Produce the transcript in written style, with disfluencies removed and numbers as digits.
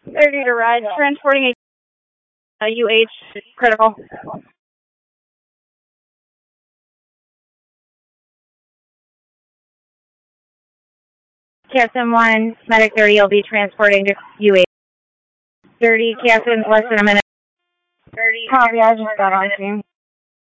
30 to ride, transporting a UH critical. Captain 1, Medic 30 will be transporting to UH. 30, Captain, less than a minute. 30. Copy, I just got on scene.